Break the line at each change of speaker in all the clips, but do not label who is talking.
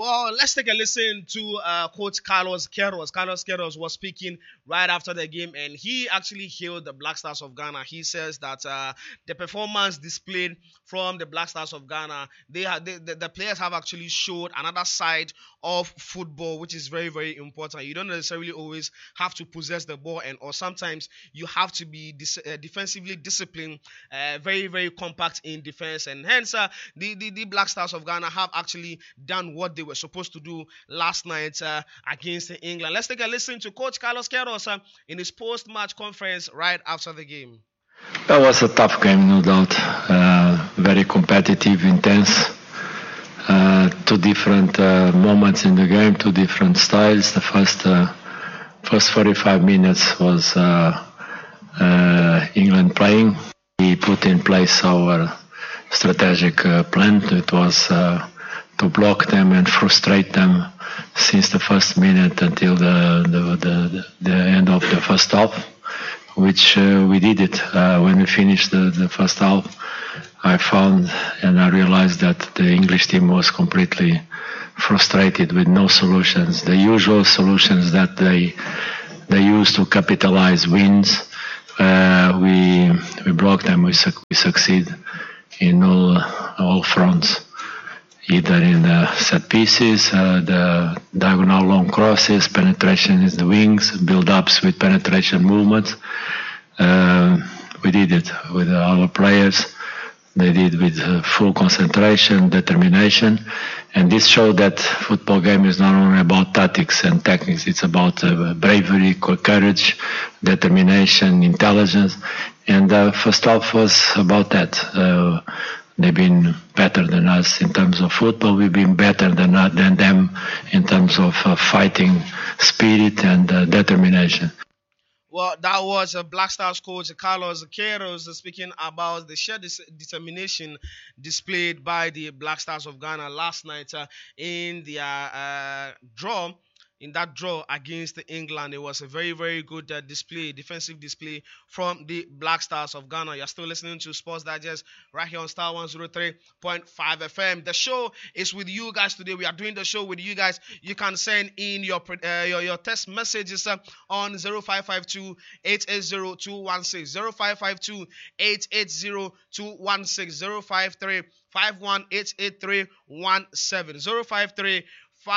Well, let's take a listen to Coach Carlos Queiroz. Carlos Queiroz was speaking right after the game, and he actually hailed the Black Stars of Ghana. He says that the performance displayed from the Black Stars of Ghana, the players have actually showed another side of football, which is very, very important. You don't necessarily always have to possess the ball, or sometimes you have to be defensively disciplined, very, very compact in defense, and hence the Black Stars of Ghana have actually done what they were supposed to do last night against England. Let's take a listen to Coach Carlos Queiroz in his post-match conference right after the game.
That was a tough game, no doubt. Very competitive, intense. Two different moments in the game, two different styles. The first 45 minutes was England playing. We put in place our strategic plan. It was to block them and frustrate them since the first minute until the end of the first half, which we did it. When we finished the first half, I found and I realized that the English team was completely frustrated with no solutions. The usual solutions that they use to capitalize wins, we block them. We succeed in all fronts, either in the set pieces, the diagonal long crosses, penetration in the wings, build-ups with penetration movements. We did it with our players. They did with full concentration, determination, and this showed that football game is not only about tactics and techniques. It's about bravery, courage, determination, intelligence, and first half was about that. They've been better than us in terms of football. We've been better than them in terms of fighting spirit and determination.
Well, that was Black Stars coach Carlos Queiroz speaking about the sheer determination displayed by the Black Stars of Ghana last night in their draw. In that draw against England, it was a very, very good defensive display from the Black Stars of Ghana. You're still listening to Sports Digest right here on Star 103.5 FM. The show is with you guys today. We are doing the show with you guys. You can send in your text messages on 0552 880 216, 0552 880 216, 053 5188317, 053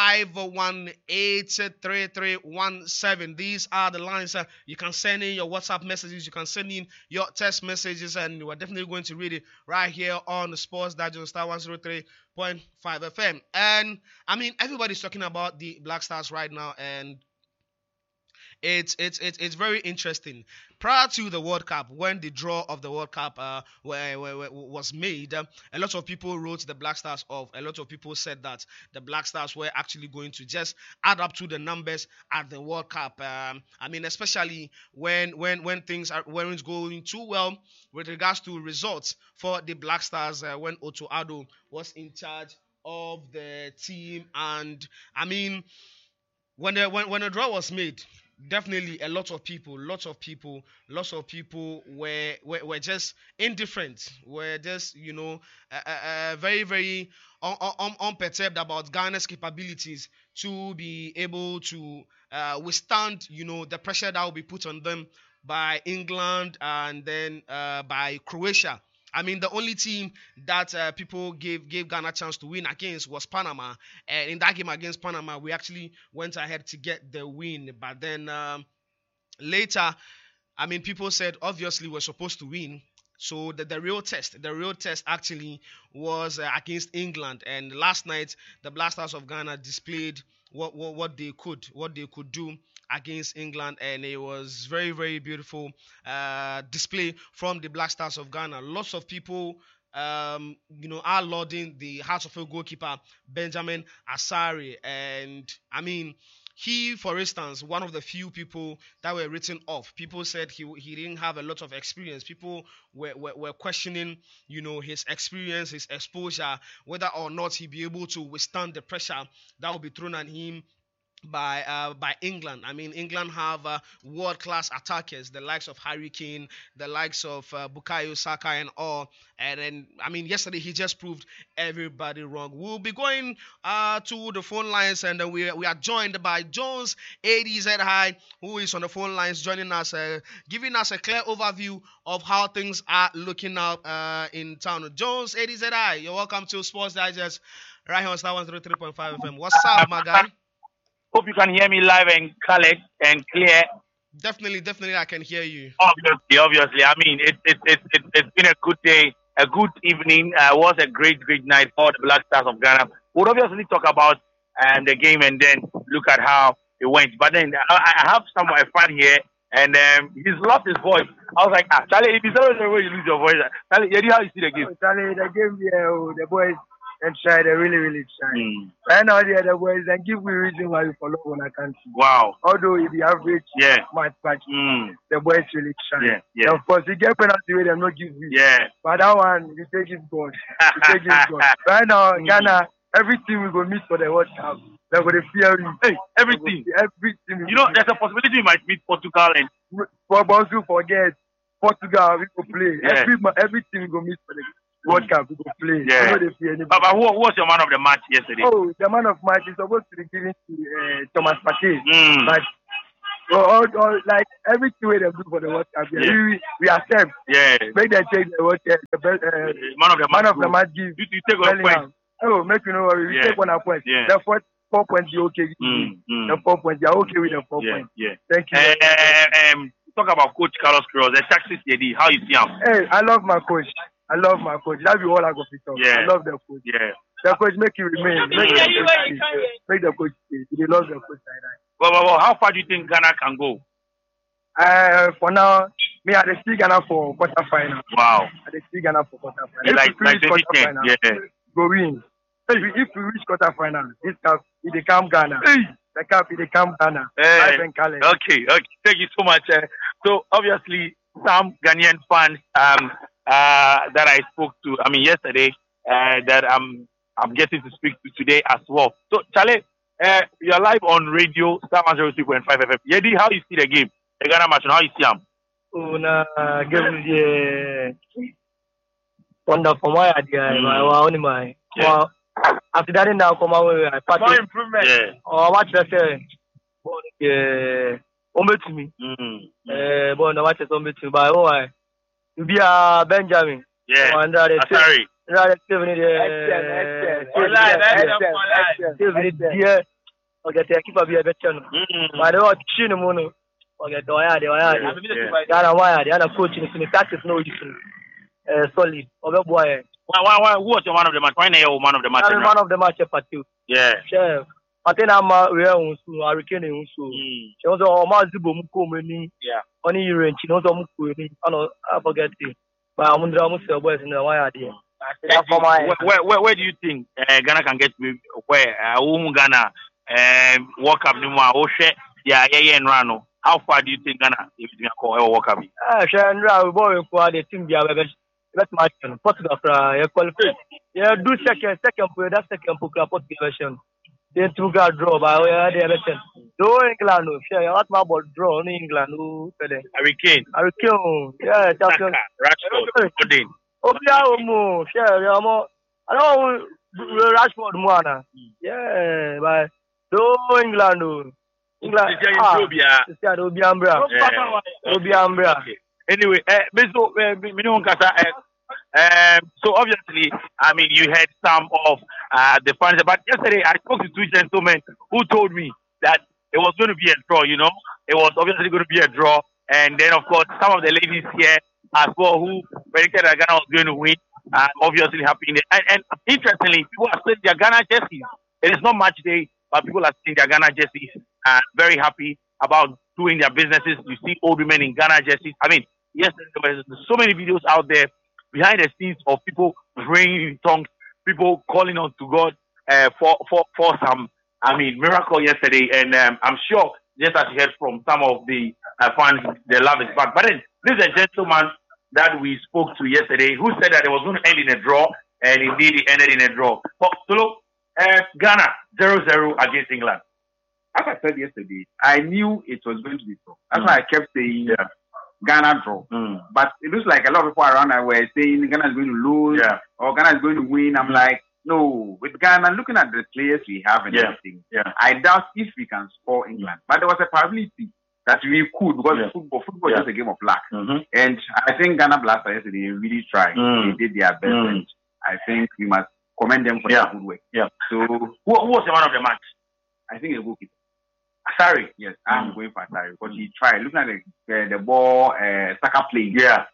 5183317. These are the lines. You can send in your WhatsApp messages. You can send in your text messages, and we're definitely going to read it right here on the Sports Digest Star 103.5 FM. And I mean, everybody's talking about the Black Stars right now, and it's very interesting. Prior to the World Cup, when the draw of the World Cup was made, a lot of people wrote the Black Stars off. A lot of people said that the Black Stars were actually going to just add up to the numbers at the World Cup. I mean, especially when things weren't going too well with regards to results for the Black Stars when Otto Addo was in charge of the team. And I mean, when the draw was made, definitely a lot of people were just indifferent, were just very, very unperturbed about Ghana's capabilities to be able to withstand the pressure that will be put on them by England and then by Croatia. I mean, the only team that people gave Ghana a chance to win against was Panama. And in that game against Panama, we actually went ahead to get the win. But then later, I mean, people said, obviously, we're supposed to win. So the real test actually was against England. And last night, the Black Stars of Ghana displayed what they could do against England, and it was very, very beautiful display from the Black Stars of Ghana. Lots of people are lauding the Hearts of Oak goalkeeper Benjamin Asare, and I mean, he, for instance, one of the few people that were written off. People said he didn't have a lot of experience. People were questioning, his experience, his exposure, whether or not he'd be able to withstand the pressure that will be thrown at him by England. I mean, England have world class attackers, the likes of Harry Kane, the likes of Bukayo Saka, and all. And then, I mean, yesterday he just proved everybody wrong. We'll be going to the phone lines, and we are joined by Jones ADZ High, who is on the phone lines, joining us, giving us a clear overview of how things are looking out in town. Jones ADZ High, you're welcome to Sports Digest right here on Star 103.5 FM. What's up, my guy?
Hope you can hear me live and correct and clear.
Definitely, I can hear you.
Obviously. I mean, it's been a good day, a good evening. It was a great night for the Black Stars of Ghana. We'll obviously talk about the game and then look at how it went. But then I have some fun here, and he's lost his voice. I was like, Charlie, if it's always the way you lose your voice, Charlie, how you see the game?
Oh, Charlie, the game, the boys. And try, they really try. Right now, the other boys, and give me reason why you follow on a country.
Wow.
Although if the average match, the boys really try.
Yeah.
Of course, you get penalty with them, not give you.
Yeah.
But that one, you take it God. Right now, Ghana, everything we go meet for the World Cup. They're going to fear you.
Hey, everything.
Everything.
You know, there's a possibility we might meet Portugal and...
For Bonsu, forget. Portugal, we go play.
Yeah.
Everything we go meet for the World Cup, we go play.
Yeah. But who was your man of the match yesterday?
Oh, the man of match is supposed to be given to Thomas Partey. But like everything we do for the World Cup, we accept.
Yeah.
Make them take the World Cup. The best, man of the match give.
You take 1 point.
Oh, make you know we take 1 point.
Yeah.
The 4 points you okay. The 4 points, you're okay with the 4 points.
Yeah.
Thank you.
Talk about Coach Carlos Queiroz, the Texas lady. How you see him?
Hey, I love my coach. That be all I go pick up.
Yeah.
I love the coach.
Yeah.
The coach make you remain. Make the coach stay. They love the coach like that.
Well, how far do you think Ghana can go?
For now, me I see Ghana for quarterfinal.
Wow.
I see Ghana for quarterfinal.
Like 2010. Yeah.
Go win. If we reach quarterfinal, this cup it become Ghana. The cup it become Ghana.
Okay. Thank you so much. So obviously, some Ghanaian fans that I spoke to, yesterday, that I'm getting to speak to today as well. So, Charlie, you're live on radio, Star 103.5 FM. Yedi, how you see the game? The Ghana match, how you see them?
Game wonderful. My idea, well, after that, now come away.
More improvement. Yeah.
Watch that. To me. But no watch it to me. But why? Be a Benjamin.
Yeah.
Sorry. Okay, keep a beer better. But the watch in the moon. Okay, the coach in the practice no solid. Boy.
Why? Who was your man of the match? Why are you man of the match?
I'm man of the match for you.
Yeah.
Chef. I think I'm Hurricane also. She was a Mazubo Mukomini. Yeah. Only you and she knows Mukuni. I forget it. But I'm almost a boys in the wire idea.
Where do you think Ghana can get to where Ghana World Cup Numa Oshe and Rano? How far do you think Ghana is going to call World Cup?
Shandra, boy, for the team, let's match Portugal qualify. Yeah, do second for that second for Portugal version. Then two guard draw by the election. Do England, share not my ball draw in England.
Hurricane.
Yeah, champion.
Rashford.
Obiamu, share Yamo. I know Rashford Moana. Yeah, by do England. Obiambra.
Anyway, so obviously, you heard some of the fans. But yesterday, I spoke to two gentlemen who told me that it was going to be a draw. It was obviously going to be a draw. And then, of course, some of the ladies here as well who predicted that Ghana was going to win. Obviously happy. And interestingly, people are selling their Ghana jerseys. It is not match day, but people are selling their Ghana jerseys. Very happy about doing their businesses. You see old women in Ghana jerseys. Yes, there were so many videos out there behind the scenes of people praying in tongues, people calling on to God for some, miracle yesterday. And I'm sure, just as you heard from some of the fans, their love is back. But then, this is a gentleman that we spoke to yesterday who said that it was going to end in a draw, and indeed it ended in a draw. But Solo, Ghana 0-0 against England. How
I said yesterday, I knew it was going to be so. That's why I kept saying Ghana draw. But it looks like a lot of people around were saying Ghana is going to lose or Ghana is going to win. I'm like, no, with Ghana, looking at the players we have and everything, I doubt if we can score England. But there was a probability that we could, because football is just a game of luck. And I think Ghana Blaster yesterday really tried. They did their best. And I think we must commend them for their good work. So
Who was the man of the match?
I think a goalkeeper.
Sorry.
Yes, I'm going for Asari because he tried. Looking at the ball, Saka playing.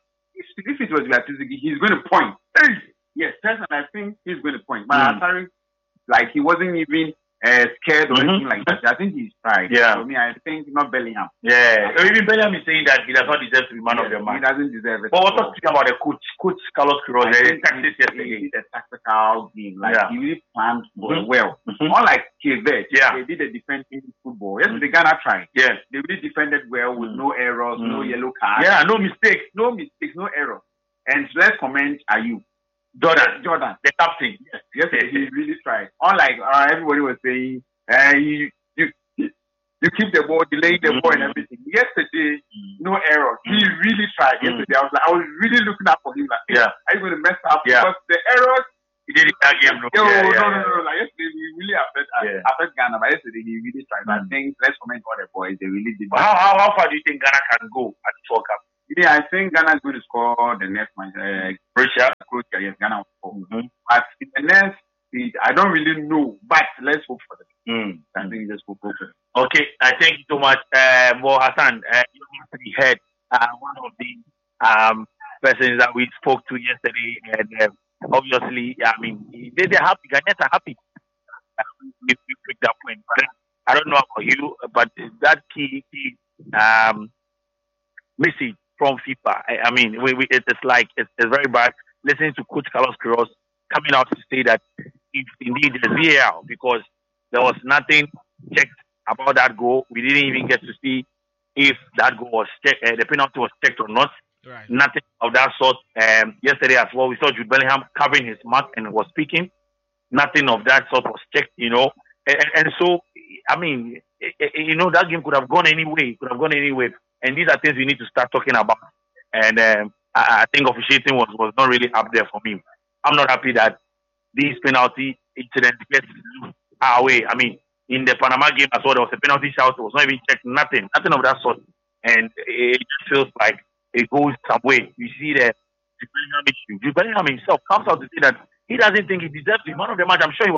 If it was Beatrice, he's going to point. Yes, personally, I think he's going to point. But Asari, like, he wasn't even scared or anything like that. I think he's tried. For me, I think not Bellingham.
Even Bellingham is saying that he does not deserve to be man of the match.
He doesn't deserve it.
But we're talking about the coach Carlos Queiroz.
He did a tactical game. Like, he really planned well. Unlike KV, they did a defending football. Yes, the Ghana tried. They really defended well with no errors, no yellow cards.
No mistakes.
No errors. And let's comment Ayew. Jordan,
the captain.
Yes, he really tried. Unlike everybody was saying, you keep the ball, delaying the ball and everything. Yesterday, no error. He really tried. Yesterday, I was really looking up for him. Like, are you going to mess up? Because the errors,
he did it that game.
No. Like, yesterday, we really affect Ghana, but yesterday he really tried. I think let's comment all the boys. They really did.
How far do you think Ghana can go at the World Cup?
I think Ghana is going to score the next match. Croatia, yes, Ghana will score. But in the next, I don't really know. But let's hope for them. I think let's hope for them.
Okay, thank you so much, Mo Hassan. You heard one of the persons that we spoke to yesterday, and obviously, I mean, they're happy. Ghanaians are happy. We picked that point. But I don't know about you, but that key message from FIFA. I mean, it's very bad listening to Coach Carlos Queiroz coming out to say that if indeed there's VAR, because there was nothing checked about that goal. We didn't even get to see if that goal was checked, the penalty was checked or not.
Right.
Nothing of that sort. Yesterday as well, we saw Jude Bellingham covering his mouth and was speaking. Nothing of that sort was checked, And so, I mean, that game could have gone anyway. And these are things we need to start talking about. And I think officiating was not really up there for me. I'm not happy that these penalty incidents get away. I mean, in the Panama game as well, there was a penalty shout. It was not even checked. Nothing of that sort. And it just feels like it goes some way. You see the Jude Bellingham issue. Jude Bellingham himself comes out to say that he doesn't think he deserves to be man of the match. I'm sure he